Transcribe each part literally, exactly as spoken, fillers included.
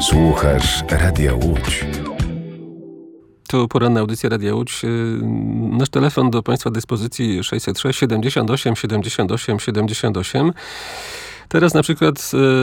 Słuchasz Radia Łódź. Tu poranna audycja Radia Łódź. Nasz telefon do Państwa dyspozycji sześćset sześć siedemdziesiąt osiem siedemdziesiąt osiem siedemdziesiąt osiem. Teraz na przykład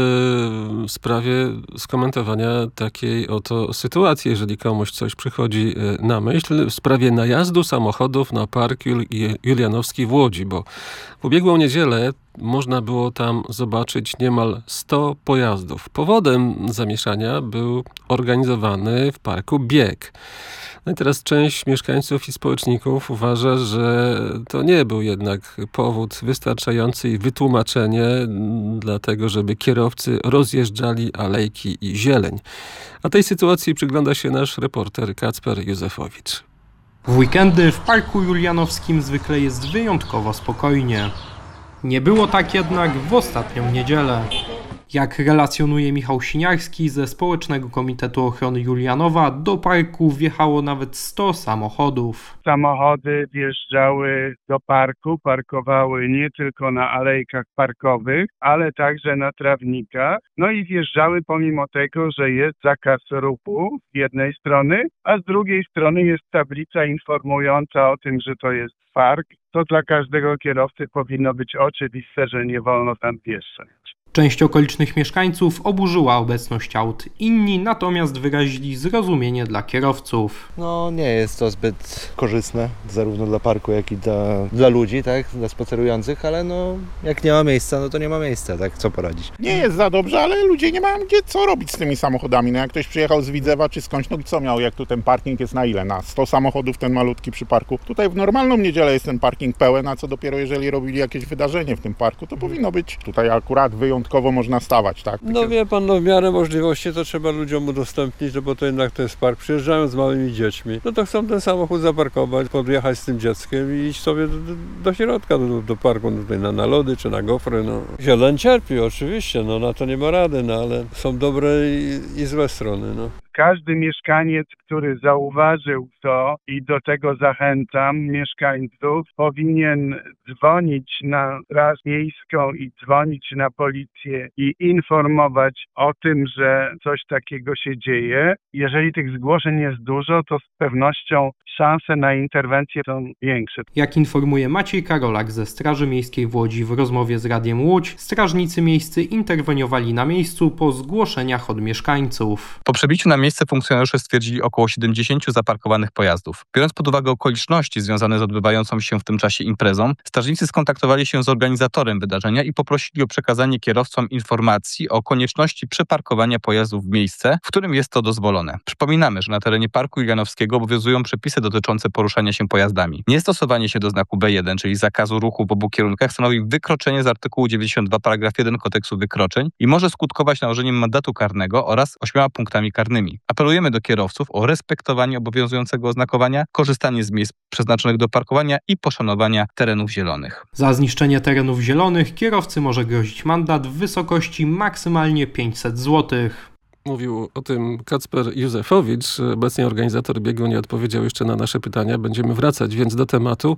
w sprawie skomentowania takiej oto sytuacji, jeżeli komuś coś przychodzi na myśl, w sprawie najazdu samochodów na Park Jul- Julianowski w Łodzi, bo w ubiegłą niedzielę można było tam zobaczyć niemal sto pojazdów. Powodem zamieszania był organizowany w parku bieg. No i teraz część mieszkańców i społeczników uważa, że to nie był jednak powód wystarczający i wytłumaczenie dlatego, żeby kierowcy rozjeżdżali alejki i zieleń. A tej sytuacji przygląda się nasz reporter Kacper Józefowicz. W weekendy w Parku Julianowskim zwykle jest wyjątkowo spokojnie. Nie było tak jednak w ostatnią niedzielę. Jak relacjonuje Michał Siniarski ze Społecznego Komitetu Ochrony Julianowa, do parku wjechało nawet sto samochodów. Samochody wjeżdżały do parku, parkowały nie tylko na alejkach parkowych, ale także na trawnikach. No i wjeżdżały pomimo tego, że jest zakaz ruchu z jednej strony, a z drugiej strony jest tablica informująca o tym, że to jest park. To dla każdego kierowcy powinno być oczywiste, że nie wolno tam wjeżdżać. Część okolicznych mieszkańców oburzyła obecność aut, inni natomiast wyrazili zrozumienie dla kierowców. No nie jest to zbyt korzystne, zarówno dla parku, jak i dla, dla ludzi, tak, dla spacerujących, ale no jak nie ma miejsca, no to nie ma miejsca, tak, co poradzić. Nie jest za dobrze, ale ludzie nie mają gdzie co robić z tymi samochodami. No jak ktoś przyjechał z Widzewa czy skądś, no co miał, jak tu ten parking jest na ile? Na sto samochodów ten malutki przy parku. Tutaj w normalną niedzielę jest ten parking pełen, a co dopiero jeżeli robili jakieś wydarzenie w tym parku, to powinno być tutaj akurat wyjątkowo można stawać, tak? No wie pan, no w miarę możliwości to trzeba ludziom udostępnić, no bo to jednak to jest park. Przyjeżdżają z małymi dziećmi, no to chcą ten samochód zaparkować, podjechać z tym dzieckiem i iść sobie do, do, do środka, do, do parku, no tutaj na, na lody czy na gofry, no. Zieleń cierpi oczywiście, no na to nie ma rady, no ale są dobre i, i złe strony, no. Każdy mieszkaniec, który zauważył to i do tego zachęcam mieszkańców, powinien dzwonić na Straż Miejską i dzwonić na policję i informować o tym, że coś takiego się dzieje. Jeżeli tych zgłoszeń jest dużo, to z pewnością szanse na interwencję są większe. Jak informuje Maciej Karolak ze Straży Miejskiej w Łodzi w rozmowie z Radiem Łódź, strażnicy miejscy interweniowali na miejscu po zgłoszeniach od mieszkańców. Po przybyciu na miejsce funkcjonariusze stwierdzili około siedemdziesięciu zaparkowanych pojazdów. Biorąc pod uwagę okoliczności związane z odbywającą się w tym czasie imprezą, strażnicy skontaktowali się z organizatorem wydarzenia i poprosili o przekazanie kierowcom informacji o konieczności przeparkowania pojazdów w miejsce, w którym jest to dozwolone. Przypominamy, że na terenie Parku Julianowskiego obowiązują przepisy dotyczące poruszania się pojazdami. Niestosowanie się do znaku B jeden, czyli zakazu ruchu w obu kierunkach, stanowi wykroczenie z artykułu dziewięćdziesiąt dwa paragraf jeden Kodeksu Wykroczeń i może skutkować nałożeniem mandatu karnego oraz ośmioma punktami karnymi. Apelujemy do kierowców o respektowanie obowiązującego oznakowania, korzystanie z miejsc przeznaczonych do parkowania i poszanowania terenów zielonych. Za zniszczenie terenów zielonych kierowcy może grozić mandat w wysokości maksymalnie pięćset złotych. Mówił o tym Kacper Józefowicz. Obecnie organizator biegu nie odpowiedział jeszcze na nasze pytania. Będziemy wracać więc do tematu.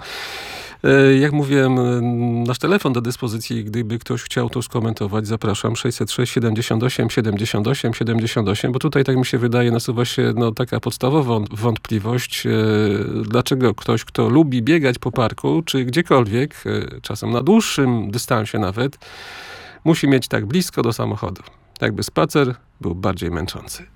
Jak mówiłem, nasz telefon do dyspozycji, gdyby ktoś chciał to skomentować, zapraszam sześćset sześć siedemdziesiąt osiem siedemdziesiąt osiem siedemdziesiąt osiem, bo tutaj, tak mi się wydaje, nasuwa się no, taka podstawowa wątpliwość, dlaczego ktoś, kto lubi biegać po parku, czy gdziekolwiek, czasem na dłuższym dystansie nawet, musi mieć tak blisko do samochodu. Jakby spacer był bardziej męczący.